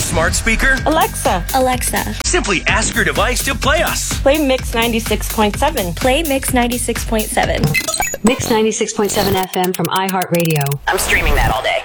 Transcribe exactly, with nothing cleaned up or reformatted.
smart speaker? Alexa. Alexa. Simply ask your device to play us. Play Mix ninety-six point seven. Play Mix ninety-six point seven. Mix ninety-six point seven F M from iHeartRadio. I'm streaming that all day.